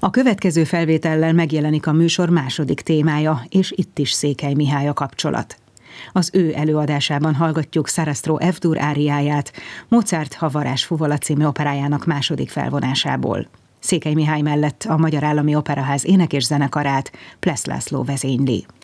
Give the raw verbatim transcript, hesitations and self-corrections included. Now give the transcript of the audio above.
A következő felvétellel megjelenik a műsor második témája, és itt is Székely Mihály a kapcsolat. Az ő előadásában hallgatjuk Sarastro F-dur áriáját, Mozart A varázsfuvola című operájának második felvonásából. Székely Mihály mellett a Magyar Állami Operaház ének- és zenekarát Plesz László vezényli.